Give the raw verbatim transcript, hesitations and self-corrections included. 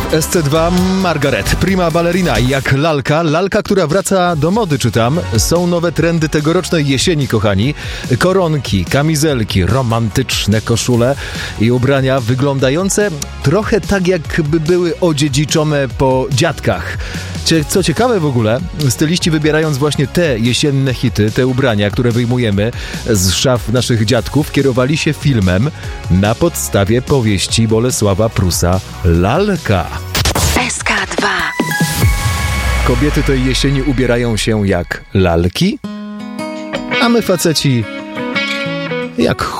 S C dwa Margaret, prima ballerina, jak lalka, lalka, która wraca do mody, czytam. Są nowe trendy tegorocznej jesieni, kochani. Koronki, kamizelki, romantyczne koszule i ubrania wyglądające trochę tak, jakby były odziedziczone po dziadkach. Co ciekawe w ogóle, styliści wybierając właśnie te jesienne hity, te ubrania, które wyjmujemy z szaf naszych dziadków, kierowali się filmem na podstawie powieści Bolesława Prusa Lalka. S K dwa. Kobiety tej jesieni ubierają się jak lalki, a my faceci jak